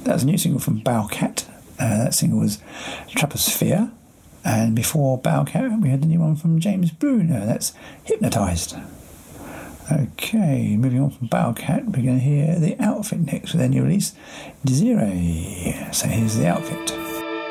That was a new single from Bowcat. That single was Troposphere. And before Bowcat, we had the new one from James Bruno. That's Hypnotised. Okay, moving on from Bowcat, we're going to hear The Outfit next with their new release, Desiree. So here's The Outfit.